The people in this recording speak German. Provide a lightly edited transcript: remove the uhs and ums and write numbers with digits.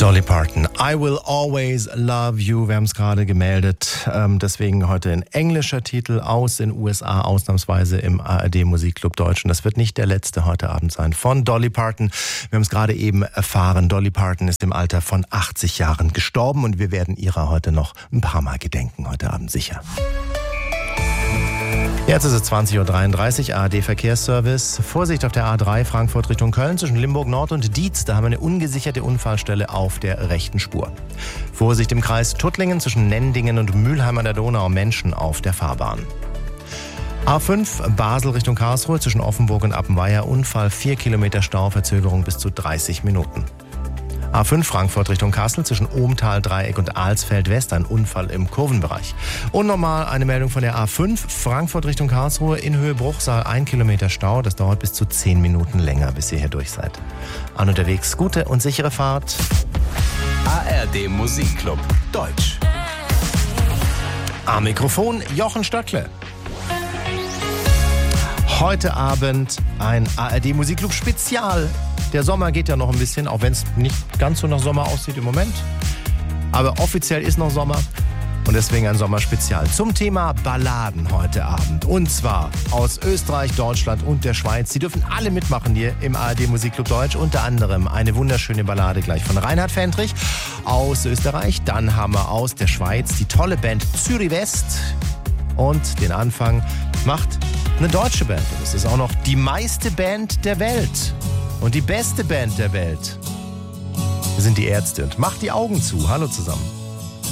Dolly Parton, I Will Always Love You. Wir haben es gerade gemeldet. Deswegen heute ein englischer Titel aus den USA, ausnahmsweise im ARD Musikclub Deutsch. Und das wird nicht der letzte heute Abend sein von Dolly Parton. Wir haben es gerade eben erfahren. Dolly Parton ist im Alter von 80 Jahren gestorben und wir werden ihrer heute noch ein paar Mal gedenken, heute Abend sicher. Jetzt ist es 20.33 Uhr, ARD Verkehrsservice. Vorsicht auf der A3 Frankfurt Richtung Köln zwischen Limburg Nord und Dietz. Da haben wir eine ungesicherte Unfallstelle auf der rechten Spur. Vorsicht im Kreis Tuttlingen zwischen Nendingen und Mülheim an der Donau. Menschen auf der Fahrbahn. A5 Basel Richtung Karlsruhe zwischen Offenburg und Appenweier. Unfall, 4 Kilometer Stau, Verzögerung bis zu 30 Minuten. A5 Frankfurt Richtung Kassel zwischen Ohmtal, Dreieck und Alsfeld West, ein Unfall im Kurvenbereich. Und nochmal eine Meldung von der A5 Frankfurt Richtung Karlsruhe in Höhe Bruchsal, 1 Kilometer Stau. Das dauert bis zu 10 Minuten länger, bis ihr hier durch seid. An unterwegs gute und sichere Fahrt. ARD Musikclub Deutsch. Am Mikrofon Jochen Stöckle. Heute Abend ein ARD Musikclub Spezial. Der Sommer geht ja noch ein bisschen, auch wenn es nicht ganz so nach Sommer aussieht im Moment. Aber offiziell ist noch Sommer und deswegen ein Sommerspezial zum Thema Balladen heute Abend. Und zwar aus Österreich, Deutschland und der Schweiz. Sie dürfen alle mitmachen hier im ARD Musikclub Deutsch. Unter anderem eine wunderschöne Ballade gleich von Reinhard Fendrich aus Österreich. Dann haben wir aus der Schweiz die tolle Band Zürich West. Und den Anfang macht eine deutsche Band. Und es ist auch noch die meiste Band der Welt. Und die beste Band der Welt. Wir sind die Ärzte und macht die Augen zu. Hallo zusammen.